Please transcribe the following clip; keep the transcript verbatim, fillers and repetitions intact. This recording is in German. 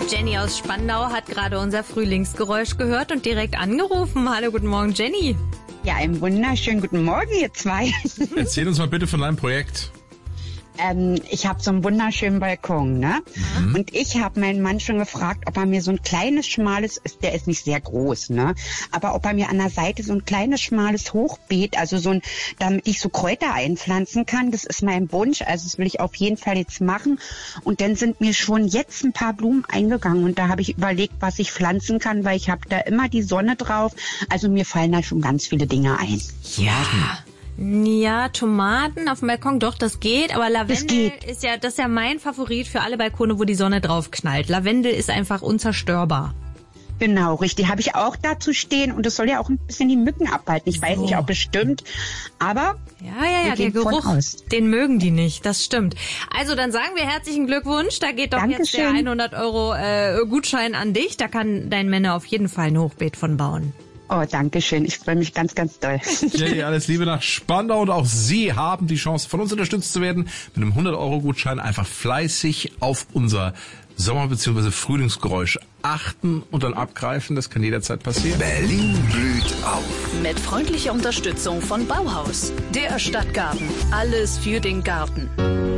Jenny aus Spandau hat gerade unser Frühlingsgeräusch gehört und direkt angerufen. Hallo, guten Morgen, Jenny. Ja, einen wunderschönen guten Morgen, ihr zwei. Erzähl uns mal bitte von deinem Projekt. Ähm, ich habe so einen wunderschönen Balkon, ne? Mhm. Und ich habe meinen Mann schon gefragt, ob er mir so ein kleines, schmales, ist, der ist nicht sehr groß, ne? Aber ob er mir an der Seite so ein kleines, schmales Hochbeet, also so ein, damit ich so Kräuter einpflanzen kann, das ist mein Wunsch, also das will ich auf jeden Fall jetzt machen. Und dann sind mir schon jetzt ein paar Blumen eingegangen und da habe ich überlegt, was ich pflanzen kann, weil ich habe da immer die Sonne drauf. Also mir fallen da schon ganz viele Dinge ein. Ja. Ja, Tomaten auf dem Balkon, doch, das geht. Aber Lavendel geht. ist ja, das ist ja mein Favorit für alle Balkone, wo die Sonne drauf knallt. Lavendel ist einfach unzerstörbar. Genau, richtig. Habe ich auch dazu stehen und es soll ja auch ein bisschen die Mücken abhalten. Ich So. weiß nicht, ob es stimmt, aber Ja, ja, ja, wir der gehen von Geruch, aus. den mögen die nicht, das stimmt. Also dann sagen wir herzlichen Glückwunsch, da geht doch jetzt der Dankeschön. hundert Euro äh, Gutschein an dich, da kann dein Männer auf jeden Fall ein Hochbeet von bauen. Oh, danke schön. Ich freue mich ganz, ganz doll. Jenny, alles Liebe nach Spandau und auch Sie haben die Chance, von uns unterstützt zu werden. Mit einem hundert Euro Gutschein einfach fleißig auf unser Sommer- bzw. Frühlingsgeräusch achten und dann abgreifen. Das kann jederzeit passieren. Berlin blüht auf. Mit freundlicher Unterstützung von Bauhaus, der Stadtgarten. Alles für den Garten.